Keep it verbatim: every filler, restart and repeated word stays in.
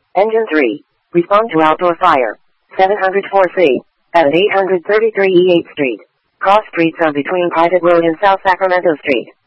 Engine three. Respond to outdoor fire. seven oh four C. At eight thirty-three E eighth Street. Cross streets are between Private Road and South Sacramento Street.